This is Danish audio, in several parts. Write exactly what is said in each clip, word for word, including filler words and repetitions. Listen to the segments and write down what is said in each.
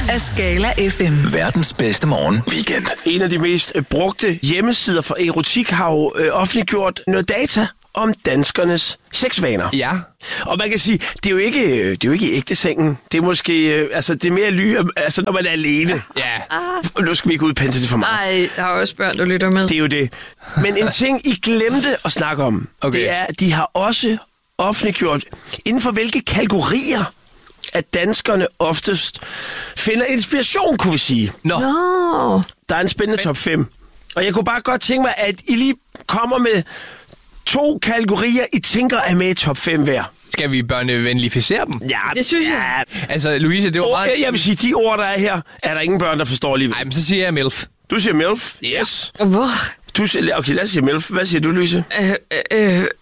af Skala F M. Verdens bedste morgen weekend. En af de mest øh, brugte hjemmesider for erotik har jo øh, offentliggjort noget data om danskernes sexvaner. Ja. Og man kan sige, det er jo ikke, øh, det er jo ikke i ægte sengen. Det er måske, øh, altså det er mere ly, altså når man er alene. Ja. Og nu skal vi ikke udpensle det for meget. Ej, der er også børn, du lytter med. Det er jo det. Men en ting, I glemte at snakke om, Okay. det er, at de har også offentliggjort, inden for hvilke kategorier, at danskerne oftest finder inspiration, kunne vi sige. Nå. Nå. Der er en spændende top fem. Og jeg kunne bare godt tænke mig, at I lige kommer med to kategorier, I tænker er med i top fem hver. Skal vi børnevenlificere dem? Ja, Det synes jeg. Ja. Altså, Louise, det var Ord, meget... jeg vil sige, de ord, der er her, er der ingen børn, der forstår alligevel. Nej, men så siger jeg MILF. Du siger MILF. Yes. Hvor? Du siger, okay, lad os sige MILF. Hvad siger du, Louise? Øh, øh, øh,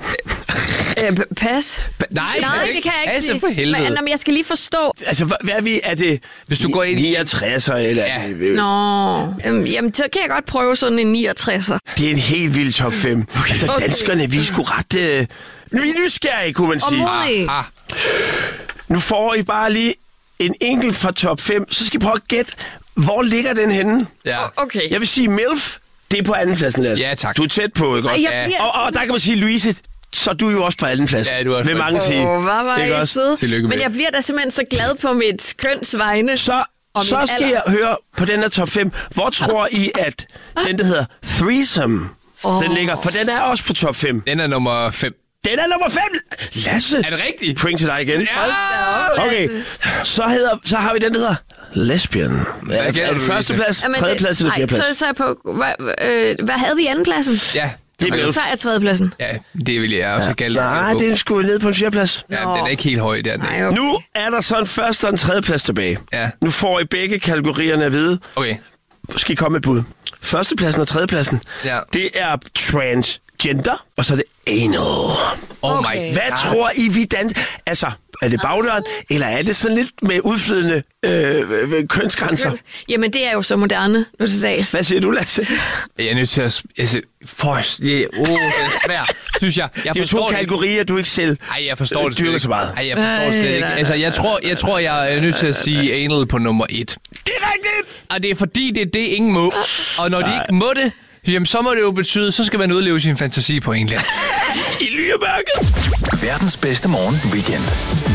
øh, pas. Nej, Nej, det kan jeg ikke altså, sige. for helvede. Men, men jeg skal lige forstå. Altså, hvad, hvad er vi? Er det Hvis du går ind i- niogtresser, eller... Ja. Er det, Nå, øhm, jamen så kan jeg godt prøve sådan en niogtresser. det er en helt vild top fem. Okay. Altså, Okay. danskerne, vi er sgu ret... Øh, vi er nysgerrige, kunne man Og sige. modig. Ah, Nu får I bare lige en enkelt fra top fem, så skal I prøve at gætte, hvor ligger den henne? ja. Okay. Jeg vil sige MILF, det er på andenpladsen, Lasse. Ja, tak. Du er tæt på, ikke Ej, også? jeg bliver Og, og der kan man sige, Louise, så er du jo også på andenpladsen. Ja, du er også vil på mange sige. Åh, hvad var Ikke I også? søde. Tillykke med. Men jeg bliver da simpelthen så glad på mit køns vegne. Så, Og så min skal alder. jeg høre på den her top fem. Hvor tror I, at den, der hedder Threesome, Åh. den ligger? For den er også på top fem. Den er nummer fem. Den er nummer fem! Lasse! Er det rigtigt? Point til dig igen. Ja! Okay, så, hedder, så har vi den, der hedder Lesbian. Er, gætter er det du, første Louise? plads, Jamen, tredje det- plads eller ej, fjerde plads? Så, så er jeg på... Hvad, øh, hvad havde vi i andenpladsen? Ja. Det er Okay. MILF. Så er jeg tredjepladsen. Ja, det vil jeg også kalde Nej, det er sgu ned på en fjerde plads. Ja, den er ikke helt høj, der. Nej, okay. Nu er der så en første og en tredje plads tilbage. Ja. Nu får I begge kategorierne at vide. Okay. Skal I komme med et bud? Førstepladsen og tredjepladsen, Ja. det er transgender, og så er det anal. Oh Okay. my Hvad God. tror I, vi dans... Altså, er det bagdøren, eller er det sådan lidt med udflydende øh, øh, kønsgrænser? Jamen, det er jo så moderne, nu til sags. Hvad siger du, Lasse? Jeg er nødt til at... Altså, for... Det, oh, det er svært, synes jeg. Jeg Det er jo to forstår det ikke. kategorier, du ikke selv Ej, jeg forstår øh, det slet dyrker ikke. så meget. Ej, jeg forstår det slet Ej, ikke. nej, Altså, nej, jeg tror, jeg tror, jeg er nødt til at sige anal på nummer et. Det er rigtigt! Og det er fordi, det er det, ingen må. Og når de ikke må det, jamen, så må det jo betyde, så skal man udleve sin fantasi på en eller anden. I lyrebørket. Verdens bedste morgen weekend.